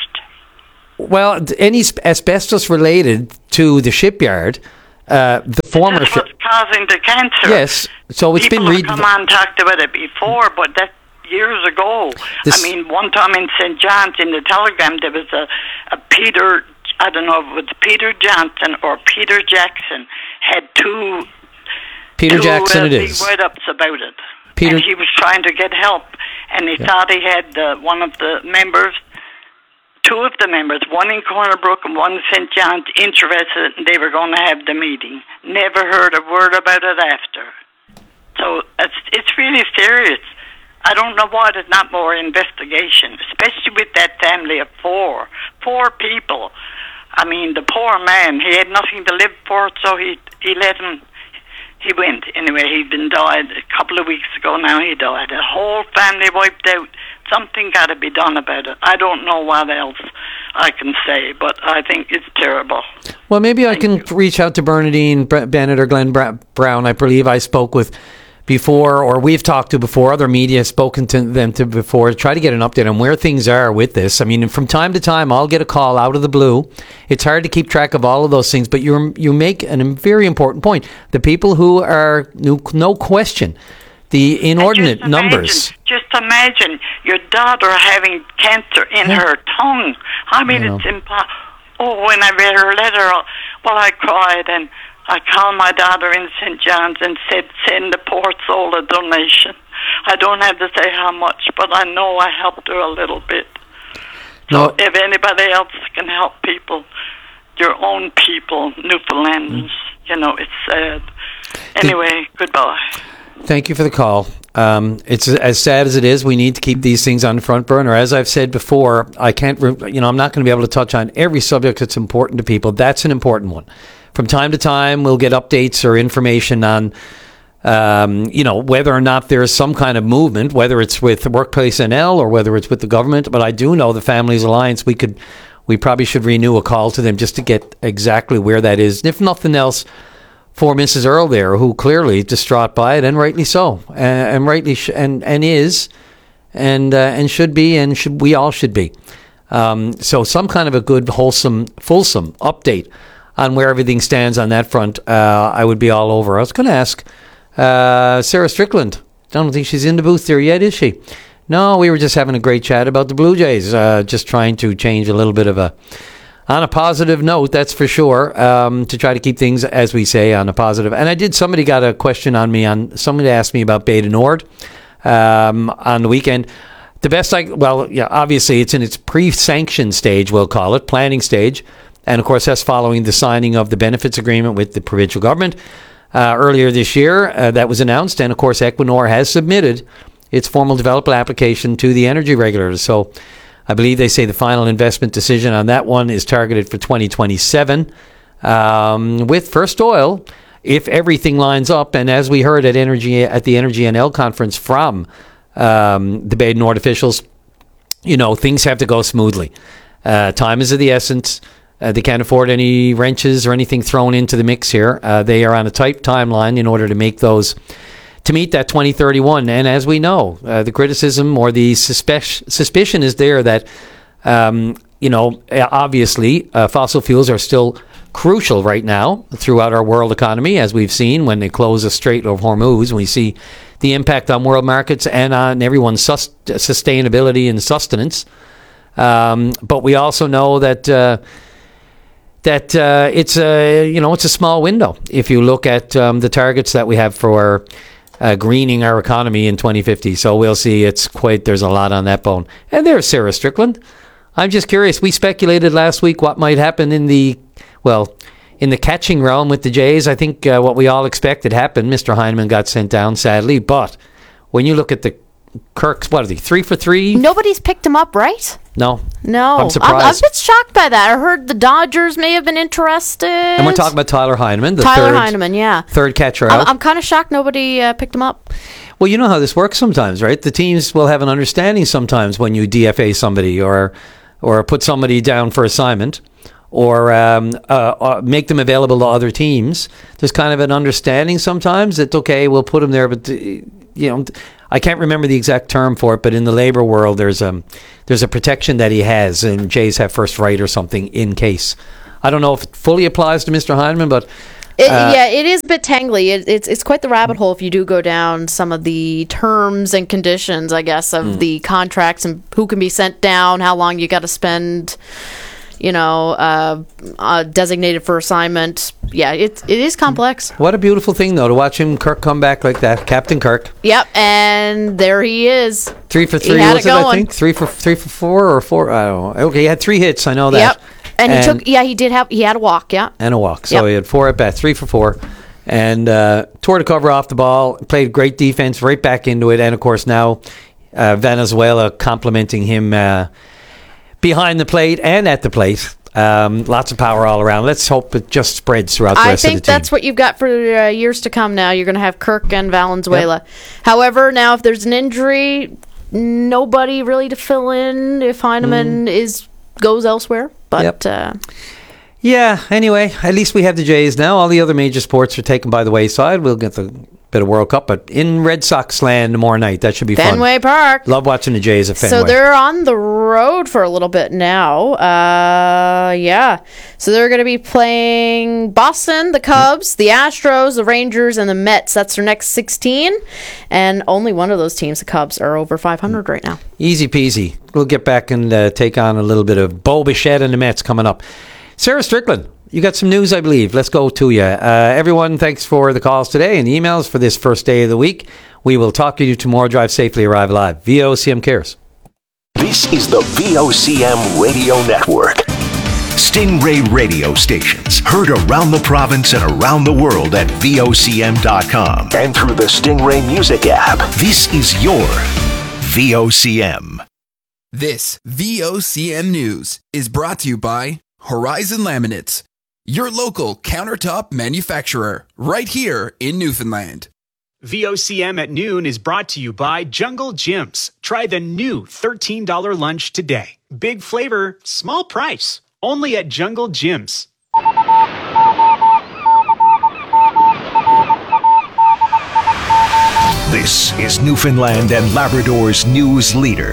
Well, d- any sp- asbestos related to the shipyard, uh, the former That's ship. what's causing the cancer. Yes, so it's People been have read. come on and talked about it before, but that's years ago. This- I mean, one time in Saint John's in the Telegram, there was a, a Peter, I don't know if it was Peter Johnson or Peter Jackson, had two, Peter two, Jackson uh, it big is. write-ups about it. Peter- And he was trying to get help, and he Yeah. thought he had uh, one of the members, two of the members, one in Corner Brook and one in Saint John's, interested, and they were going to have the meeting. Never heard a word about it after. So it's it's really serious. I don't know why there's not more investigation, especially with that family of four, four people. I mean, the poor man, he had nothing to live for, so he he let him, he went. Anyway, he'd been died a couple of weeks ago now, he died. The whole family wiped out. Something got to be done about it. I don't know what else I can say, but I think it's terrible. Well, maybe I can reach out to Bernadine Bre- Bennett or Glenn Bra- Brown. I believe I spoke with before, or we've talked to before. Other media have spoken to them to before. Try to get an update on where things are with this. I mean, from time to time, I'll get a call out of the blue. It's hard to keep track of all of those things, but you you make a very important point. The people who are, no, no question, the inordinate numbers. Just imagine your daughter having cancer in Yeah. her tongue. I mean, I know. it's impossible. Oh, when I read her letter, well, I cried, and I called my daughter in Saint John's and said, send the poor soul a donation. I don't have to say how much, but I know I helped her a little bit. So No. if anybody else can help people, your own people, Newfoundlanders, you know, it's sad. Anyway, goodbye. Thank you for the call. Um, it's as sad as it is. We need to keep these things on the front burner. As I've said before, I can't, re- you know, I'm not going to be able to touch on every subject that's important to people. That's an important one. From time to time, we'll get updates or information on, um, you know, whether or not there's some kind of movement, whether it's with Workplace N L or whether it's with the government. But I do know the Families Alliance, we could, we probably should renew a call to them just to get exactly where that is. And if nothing else, for Missus Earl there, who clearly is distraught by it, and rightly so, and, and rightly sh- and and is, and uh, and should be, and should we all should be. Um, so some kind of a good, wholesome, fulsome update on where everything stands on that front, uh, I would be all over. I was going to ask uh, Sarah Strickland. I don't think she's in the booth there yet, is she? No, we were just having a great chat about the Blue Jays, uh, just trying to change a little bit of a. On a positive note, that's for sure, um, to try to keep things, as we say, on a positive. And I did, somebody got a question on me, on somebody asked me about Beta Nord um, on the weekend. The best I, well, yeah, obviously it's in its pre-sanction stage, we'll call it, planning stage. And of course, that's following the signing of the benefits agreement with the provincial government uh, earlier this year. Uh, that was announced. And of course, Equinor has submitted its formal development application to the energy regulators. So I believe they say the final investment decision on that one is targeted for twenty twenty-seven, um, with first oil, if everything lines up. And as we heard at Energy at the Energy N L conference from um, the Bay Nord officials, you know, things have to go smoothly. Uh, time is of the essence. Uh, they can't afford any wrenches or anything thrown into the mix here. Uh, they are on a tight timeline in order to make those, to meet that twenty thirty-one. And as we know, uh, the criticism or the suspe- suspicion is there that, um, you know, obviously uh, fossil fuels are still crucial right now throughout our world economy, as we've seen when they close the Strait of Hormuz. We see the impact on world markets and on everyone's sus- sustainability and sustenance. Um, but we also know that uh, that uh, it's a you know it's a small window if you look at um, the targets that we have for uh, greening our economy in twenty fifty. So we'll see. It's quite there's a lot on that bone. And there's Sarah Strickland. I'm just curious. We speculated last week what might happen in the well in the catching realm with the Jays. I think uh, what we all expected happened. Mister Heineman got sent down sadly, but when you look at the Kirk's, what are they, three for three? Nobody's picked him up, right? No. No. I'm surprised. I'm, I'm a bit shocked by that. I heard the Dodgers may have been interested. And we're talking about Tyler Heineman, the Tyler third, Heineman, yeah. third catcher I'm, out. I'm kind of shocked nobody uh, picked him up. Well, you know how this works sometimes, right? The teams will have an understanding sometimes when you D F A somebody or or put somebody down for assignment or um, uh, uh, make them available to other teams. There's kind of an understanding sometimes that, okay, we'll put them there, but, uh, you know, I can't remember the exact term for it, but in the labor world, there's um there's a protection that he has, and Jays have first right or something in case. I don't know if it fully applies to Mister Heineman, but It, uh, yeah, it is a bit tangly. It, it's it's quite the rabbit hole if you do go down some of the terms and conditions, I guess, of Mm. the contracts and who can be sent down, how long you got to spend, you know, uh, uh, designated for assignment. Yeah, it it is complex. what a beautiful thing, though, to watch him, Kirk, come back like that. Captain Kirk. Yep, and there he is. Three for He three, had was it it, I going. think? Three for three for four or four? I don't know. Okay, he had three hits, I know that. Yep, and, he took. Yeah, he did have. He had a walk. Yeah, And a walk. So Yep. he had four at bat, three for four. And uh, tore the cover off the ball, played great defense, right back into it. And, of course, now uh, Venezuela complimenting him uh, behind the plate and at the plate. Um, lots of power all around. Let's hope it just spreads throughout the I rest of the think team. that's what you've got for uh, years to come now. You're going to have Kirk and Valenzuela. However, now if there's an injury, nobody really to fill in if Heineman is goes elsewhere. But Yep. uh, Yeah, anyway, at least we have the Jays now. All the other major sports are taken by the wayside. We'll get the bit of World Cup, but in Red Sox land tomorrow night. That should be Fenway fun. Park. Love watching the Jays at Fenway. So they're on the road for a little bit now. Uh, yeah. So they're going to be playing Boston, the Cubs, the Astros, the Rangers, and the Mets. That's their next sixteen. And only one of those teams, the Cubs, are over five hundred right now. Easy peasy. We'll get back and uh, take on a little bit of Bo Bichette and the Mets coming up. Sarah Strickland, you got some news, I believe. Let's go to you. Uh, everyone, thanks for the calls today and emails for this first day of the week. We will talk to you tomorrow. Drive safely, arrive alive. V O C M cares. This is the V O C M Radio Network. Stingray radio stations heard around the province and around the world at V O C M dot com and through the Stingray Music app. This is your V O C M. This V O C M News is brought to you by Horizon Laminates, your local countertop manufacturer, right here in Newfoundland. V O C M at noon is brought to you by Jungle Gyms. Try the new thirteen dollars lunch today. Big flavor, small price. Only at Jungle Gyms. This is Newfoundland and Labrador's news leader.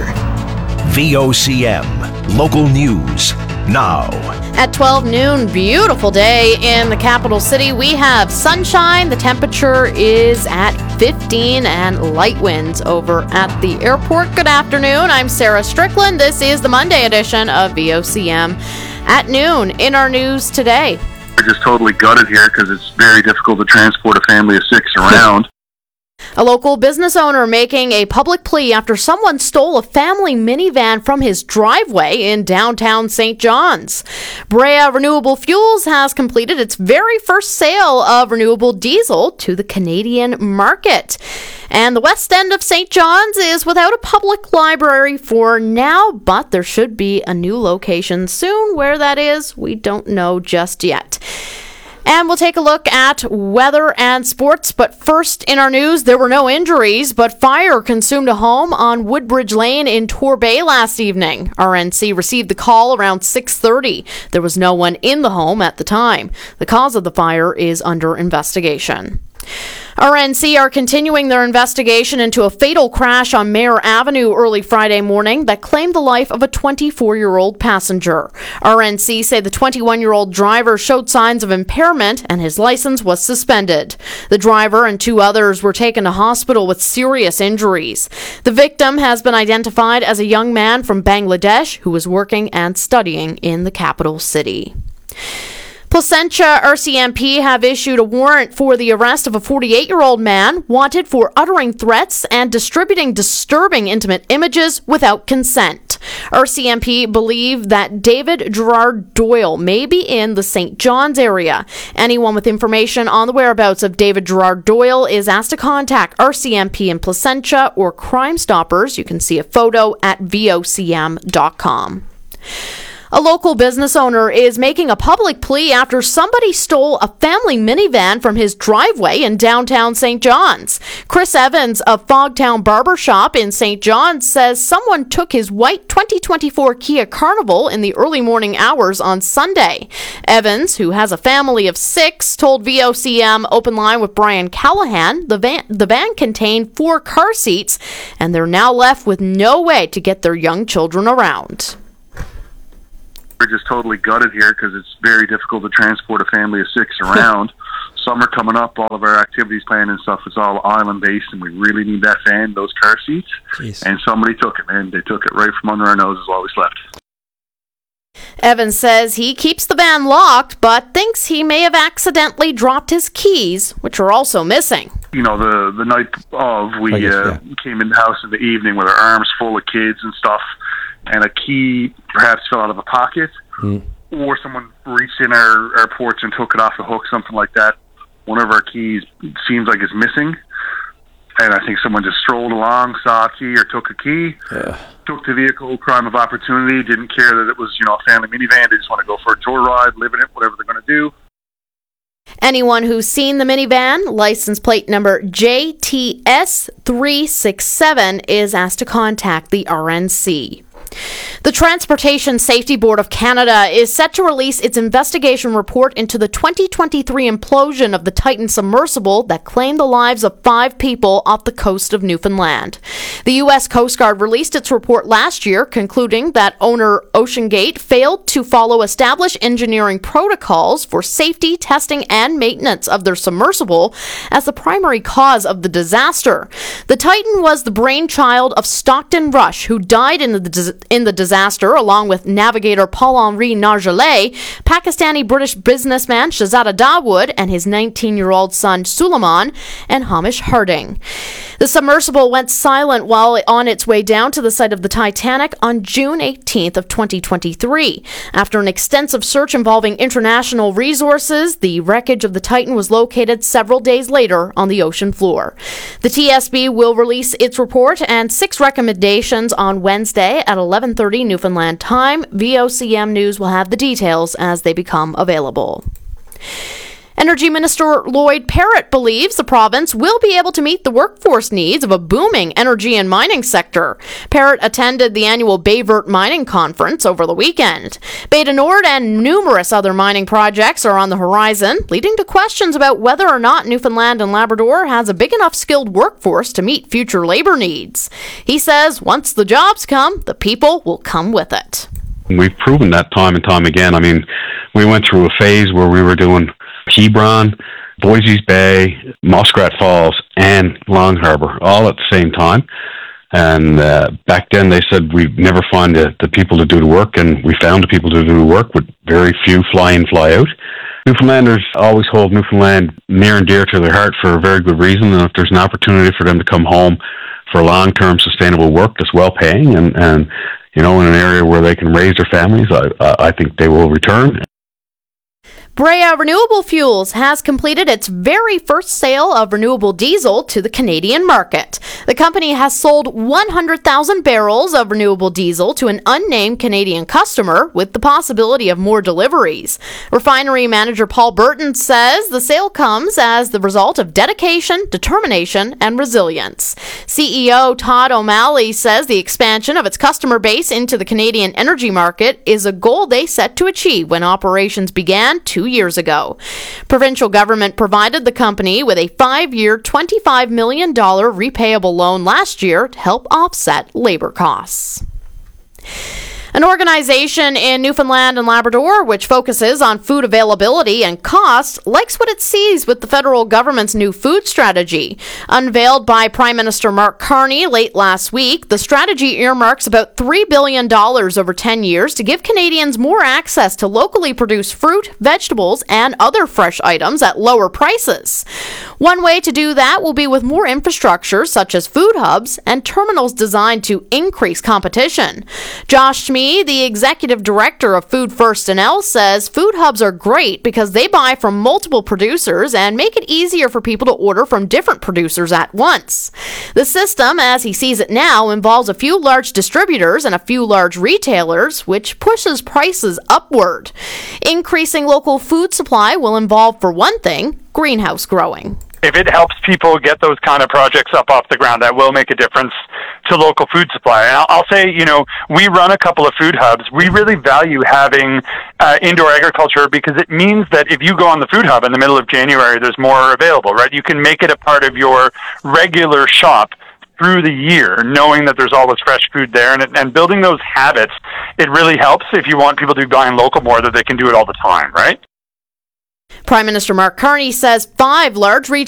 V O C M. Local news now. At twelve noon, beautiful day in the capital city. We have sunshine. The temperature is at fifteen and light winds over at the airport. Good afternoon. I'm Sarah Strickland. This is the Monday edition of V O C M at noon. In our news today, We're just totally gutted here because it's very difficult to transport a family of six around. a local business owner making a public plea after someone stole a family minivan from his driveway in downtown Saint John's. Brea Renewable Fuels has completed its very first sale of renewable diesel to the Canadian market. And the west end of Saint John's is without a public library for now, but there should be a new location soon. Where that is, we don't know just yet. And we'll take a look at weather and sports. But first in our news, there were no injuries, but fire consumed a home on Woodbridge Lane in Torbay last evening. R N C received the call around six thirty. There was no one in the home at the time. The cause of the fire is under investigation. R N C are continuing their investigation into a fatal crash on Mayor Avenue early Friday morning that claimed the life of a twenty-four-year-old passenger. R N C say the twenty-one-year-old driver showed signs of impairment and his license was suspended. The driver and two others were taken to hospital with serious injuries. The victim has been identified as a young man from Bangladesh who was working and studying in the capital city. Placentia R C M P have issued a warrant for the arrest of a forty-eight-year-old man wanted for uttering threats and distributing disturbing intimate images without consent. R C M P believe that David Gerard Doyle may be in the Saint John's area. Anyone with information on the whereabouts of David Gerard Doyle is asked to contact R C M P in Placentia or Crime Stoppers. You can see a photo at V O C M dot com. A local business owner is making a public plea after somebody stole a family minivan from his driveway in downtown Saint John's. Chris Evans of Fogtown Barbershop in Saint John's says someone took his white twenty twenty-four Kia Carnival in the early morning hours on Sunday. Evans, who has a family of six, told V O C M Open Line with Brian Callahan the van, the van contained four car seats, and they're now left with no way to get their young children around. We're just totally gutted here because it's very difficult to transport a family of six around. Summer coming up, all of our activities planning and stuff is all island-based, and we really need that van, those car seats. Jeez. And somebody took it, man. They took it right from under our noses while we slept. Evans says he keeps the van locked, but thinks he may have accidentally dropped his keys, which are also missing. You know, the, the night of, we guess, uh, yeah. came in the house in the evening with our arms full of kids and stuff, and a key perhaps fell out of a pocket, mm. or someone reached in our, our porch and took it off the hook, something like that. One of our keys seems like it's missing, and I think someone just strolled along, saw a key or took a key, yeah. took the vehicle, crime of opportunity, didn't care that it was, you know, a family minivan. They just want to go for a joyride, live in it, whatever they're going to do. Anyone who's seen the minivan, license plate number J T S three six seven, is asked to contact the R N C. The Transportation Safety Board of Canada is set to release its investigation report into the twenty twenty-three implosion of the Titan submersible that claimed the lives of five people off the coast of Newfoundland. The U S Coast Guard released its report last year, concluding that owner OceanGate failed to follow established engineering protocols for safety, testing, and maintenance of their submersible as the primary cause of the disaster. The Titan was the brainchild of Stockton Rush, who died in the in the disaster, along with navigator Paul-Henri Nargeolet, Pakistani-British businessman Shahzada Dawood, and his nineteen-year-old son Suleiman, and Hamish Harding. The submersible went silent while on its way down to the site of the Titanic on June eighteenth of twenty twenty-three. After an extensive search involving international resources, the wreckage of the Titan was located several days later on the ocean floor. The T S B will release its report and six recommendations on Wednesday at eleven thirty Newfoundland time. V O C M News will have the details as they become available. Energy Minister Lloyd Parrott believes the province will be able to meet the workforce needs of a booming energy and mining sector. Parrott attended the annual Bayvert Mining Conference over the weekend. Beta Nord and numerous other mining projects are on the horizon, leading to questions about whether or not Newfoundland and Labrador has a big enough skilled workforce to meet future labor needs. He says once the jobs come, the people will come with it. We've proven that time and time again. I mean, we went through a phase where we were doing Hebron, Voisey's Bay, Muskrat Falls, and Long Harbour, all at the same time. And uh, back then they said we'd never find the, the people to do the work, and we found the people to do the work with very few fly in, fly out. Newfoundlanders always hold Newfoundland near and dear to their heart for a very good reason, and if there's an opportunity for them to come home for long-term sustainable work that's well-paying and, and you know, in an area where they can raise their families, I, I think they will return. Brea Renewable Fuels has completed its very first sale of renewable diesel to the Canadian market. The company has sold one hundred thousand barrels of renewable diesel to an unnamed Canadian customer, with the possibility of more deliveries. Refinery manager Paul Burton says the sale comes as the result of dedication, determination, and resilience. C E O Todd O'Malley says the expansion of its customer base into the Canadian energy market is a goal they set to achieve when operations began two years ago. Provincial government provided the company with a five-year, twenty-five million dollars repayable loan last year to help offset labor costs. An organization in Newfoundland and Labrador, which focuses on food availability and cost, likes what it sees with the federal government's new food strategy. Unveiled by Prime Minister Mark Carney late last week, the strategy earmarks about three billion dollars over ten years to give Canadians more access to locally produced fruit, vegetables, and other fresh items at lower prices. One way to do that will be with more infrastructure, such as food hubs and terminals designed to increase competition. Josh Schmee, the executive director of Food First N L, says food hubs are great because they buy from multiple producers and make it easier for people to order from different producers at once. The system, as he sees it now, involves a few large distributors and a few large retailers, which pushes prices upward. Increasing local food supply will involve, for one thing, greenhouse growing. If it helps people get those kind of projects up off the ground, that will make a difference to local food supply. And I'll, I'll say, you know, we run a couple of food hubs. We really value having uh, indoor agriculture because it means that if you go on the food hub in the middle of January, there's more available, right? You can make it a part of your regular shop through the year, knowing that there's always fresh food there, and, and building those habits, it really helps if you want people to be buying local more, that they can do it all the time, right? Prime Minister Mark Carney says five large retailers